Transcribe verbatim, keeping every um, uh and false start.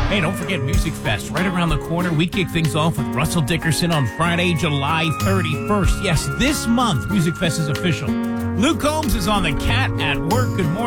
Hey, don't forget Music Fest right around the corner. We kick things off with Russell Dickerson on Friday, July thirty-first. Yes, this month, Music Fest is official. Luke Combs is on the Cat at Work. Good morning.